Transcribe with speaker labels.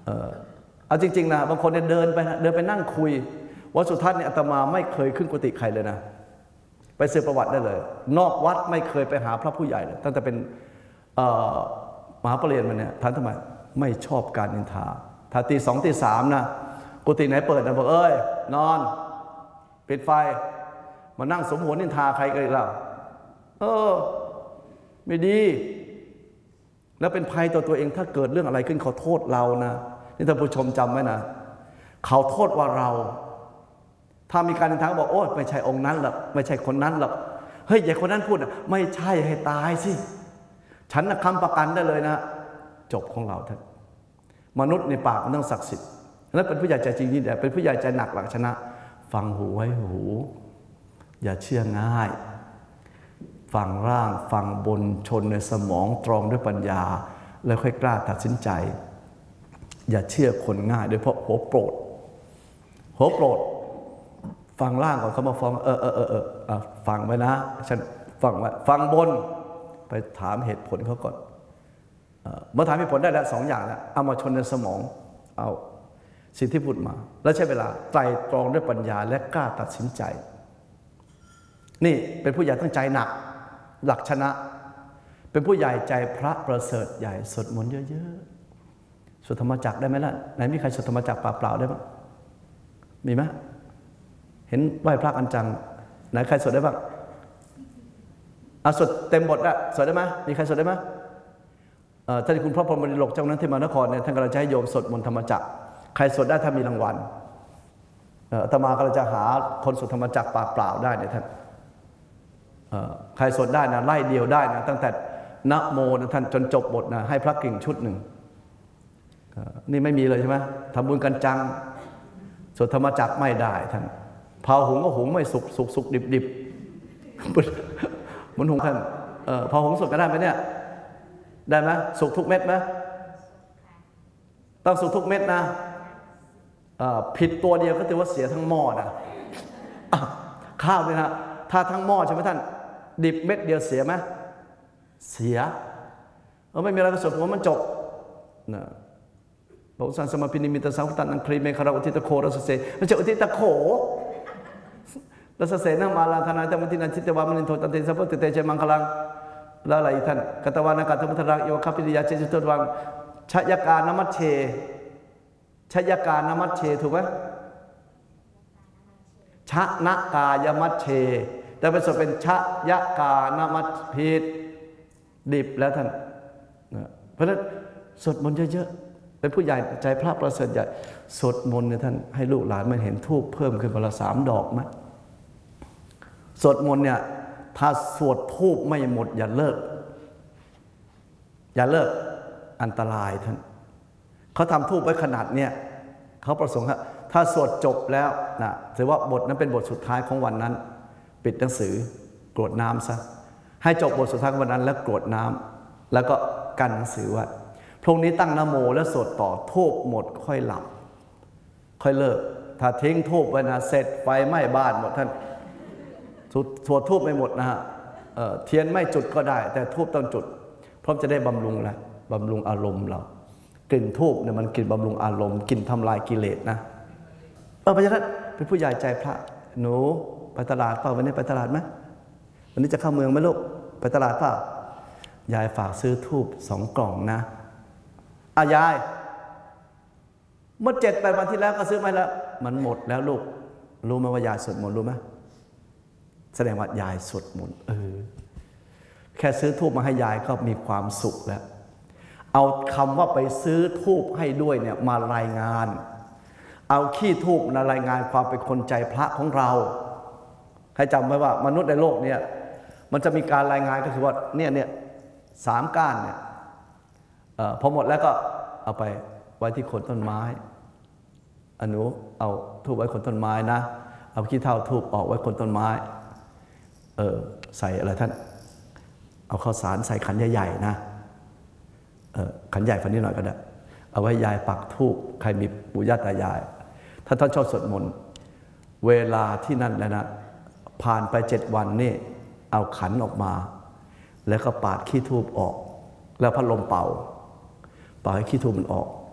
Speaker 1: เอาจริงๆนะบางคนเนี่ยเดินไปนั่งคุยวัดสุทัศน์เนี่ยอาตมาไม่เคยขึ้นกุฏิใครเลยนะไปสืบประวัติได้เลยนอกวัดไม่เคยไปหาพระผู้ใหญ่เลยตั้งแต่เป็นมหาปรริญญามาเนี่ยท่านทำไมไม่ชอบการนินทาถ้าตี 2 ตี 3นะกุฏิไหนเปิดนะบอกเอ้ยนอนปิดไฟมานั่งสมหัวนินทาใครกันล่ะไม่ดีแล้วเป็นภัยต่อตัวเองถ้าเกิดเรื่องอะไรขึ้นเขาโทษเรานะนี่ท่านผู้ชมจำไว้นะเขาโทษว่าเราถ้ามีการนินทาบอกโอ้ไม่ใช่องค์นั้นหรอกไม่ใช่คนนั้นหรอกเฮ้ยอย่าคนนั้นพูดไม่ใช่ให้ตายสิฉันนะค้ำประกันได้เลยนะจบของเราท่านมนุษย์ในปากมันต้องศักดิ์สิทธิ์แล้วเป็นผู้ใหญ่ใจจริงนี่แหละเป็นผู้ใหญ่ใจหนักหลักชนะฟังหูไว้หูอย่าเชื่อง่ายฟังร่างฟังบนชนในสมองตรองด้วยปัญญาแล้วค่อยกล้าตัดสินใจอย่าเชื่อคนง่ายโดยเพราะหัวโปรดฟังร่างก่อนเขามาฟ้องฟังไว้นะฉันฟังไว้ฟังบนไปถามเหตุผลเขาก่อนเมื่อถามเหตุผลได้แล้ว2 อย่างแล้วเอามาชนในสมองเอาสิ่งที่พูดมาแล้วใช้เวลาไตร่ตรองด้วยปัญญาและกล้าตัดสินใจนี่เป็นผู้ใหญ่ตั้งใจหนักหลักชนะเป็นผู้ใหญ่ใจพระประเสริฐใหญ่สวดมนต์เยอะๆสวดธรรมจักรได้ไหมล่ะไหนมีใครสวดธรรมจักรเปล่าๆได้บ้างมีไหมเห็นไหว้พระอันจังไหนใครสวดได้บ้างสวดเต็มบทอะสวดได้ไหมมีใครสวดได้ไหมท่านคุณพระพรหมดิโลกเจ้านั้นที่มานครเนี่ยท่านกำลังจะให้โยมสวดมนต์ธรรมจักรใครสวดได้ถ้ามีรางวัลอาตมากำลังจะหาคนสวดธรรมจักรเปล่าๆได้เนี่ยท่านใครสวดได้นะไล่เดียวได้นะตั้งแต่นะโมนะท่านจนจบบทนะให้พระกิ่งชุดหนึ่งนี่ไม่มีเลยใช่ไหมทำบุญกันจังสวดธรรมจักรไม่ได้ท่านเผาหุงก็หุงไม่สุกดิบมันหุงท่านเผาหุงสุกก็ได้ไหมเนี่ยได้ไหมสุกทุกเม็ดไหมต้องสุกทุกเม็ดนะผิดตัวเดียวก็ถือว่าเสียทั้งหม้อนะข้าวเนี่ยนะถ้าทั้งหม้อใช่ไหมท่านดิบเม็ดเดียวเสียไหมเสียไม่มีอะไรก็สวดหัวมันจบนะพระอุสันสมาพินิมิตสังฆตันอังครีเมฆราอุทิตโครัสเสมันจะอุทิตโขรัสเสนามาลาธนาธรรมทินันทิตวามนินโทตันเตสัพพะเตเจมังคลังแล้วอะไรท่านกัตวานากัตมุทรังโยคัพปิริยาเจจุตวังชยกานามัชเชถูกไหมชะนะกายมัชเชแต่เป็นส่วนเป็นชะยะกานามัชผิดดิบแล้วท่านเพราะฉะนั้นสวดมนต์เยอะๆเป็นผู้ใหญ่ใจพระประเสริฐใหญ่สวดมนต์เนี่ยท่านให้ลูกหลานมันเห็นธูปเพิ่มขึ้นวันละ3 ดอกไหมสวดมนต์เนี่ยถ้าสวดธูปไม่หมดอย่าเลิกอันตรายท่านเขาทำธูปไว้ขนาดเนี่ยเขาประสงค์ว่าถ้าสวดจบแล้วนะถือว่าบทนั้นเป็นบทสุดท้ายของวันนั้นปิดหนังสือกรวดน้ำซะให้จบบทสุดท้ายของวันนั้นแล้วกรวดน้ำแล้วก็กันหนังสือไว้พรุ่งนี้ตั้งนะโมแล้วสวดต่อธูปหมดค่อยหลับค่อยเลิกถ้าทิ้งธูปไว้นะเสร็จไฟไหม้บ้านหมดท่านสวดธูปไม่หมดนะฮะเทียนไม่จุดก็ได้แต่ธูปต้องจุดเพราะจะได้บำรุงแล้วบำรุงอารมณ์เรากลิ่นธูปเนี่ยมันกลิ่นบำรุงอารมณ์กลิ่นทำลายกิเลสนะเพราะฉะนั้นเป็นผู้ใหญ่ใจพระหนูไปตลาดเปล่าวันนี้ไปตลาดไหมวันนี้จะเข้าเมืองไหมลูกไปตลาดเปล่ายายฝากซื้อธูป2 กล่องนะยายเมื่อ7-8 วันที่แล้วก็ซื้อมาแล้วมันหมดแล้วลูกรู้ไหมว่ายายสวดมนต์รู้ไหมแสดงว่ายายสวดมนต์แค่ซื้อธูปมาให้ยายก็มีความสุขแล้วเอาคำว่าไปซื้อธูปให้ด้วยเนี่ยมารายงานเอาขี้ธูปมารายงานความเป็นคนใจพระของเราให้จำไว้ว่ามนุษย์ในโลกเนี่ยมันจะมีการรายงานก็คือว่าเนี่ย3 ก้านเนี่ยพอหมดแล้วก็เอาไปไว้ที่โคนต้นไม้อนุเอาธูปไว้โคนต้นไม้นะเอาขี้เถ้าธูปออกไว้โคนต้นไม้ใส่อะไรท่านเอาข้าวสารใส่ขันใหญ่ๆนะขันใหญ่ฝันนิดหน่อยก็ได้เอาไว้ยายปักธูปใครมีปู่ย่าตายายถ้าท่านชอบสวดมนต์เวลาที่นั่นนะผ่านไป7 วันนี่เอาขันออกมาแล้วก็ปาดขี้ธูปออกแล้วพัดลมเป่าให้ขี้ธูปมันออก